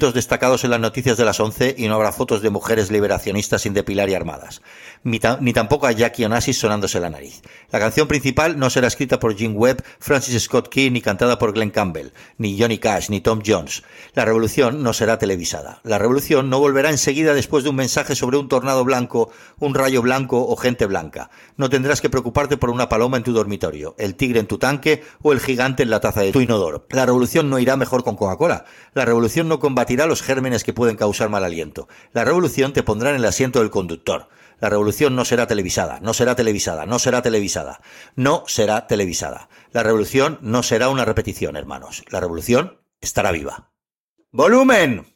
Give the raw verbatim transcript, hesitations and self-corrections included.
destacados en las noticias de las once y no habrá fotos de mujeres liberacionistas sin depilar y armadas. Ni, ta ni tampoco a Jackie Onassis sonándose la nariz. La canción principal no será escrita por Jim Webb, Francis Scott Key ni cantada por Glenn Campbell, ni Johnny Cash, ni Tom Jones. La revolución no será televisada. La revolución no volverá enseguida después de un mensaje sobre un tornado blanco, un rayo blanco o gente blanca. No tendrás que preocuparte por una paloma en tu dormitorio, el tigre en tu tanque o el gigante en la taza de tu inodoro. La revolución no irá mejor con Coca-Cola. La revolución no combatirá los gérmenes que pueden causar mal aliento. La revolución te pondrá en el asiento del conductor. La revolución no será televisada, no será televisada, no será televisada, no será televisada. La revolución no será una repetición, hermanos. La revolución estará viva. ¡Volumen!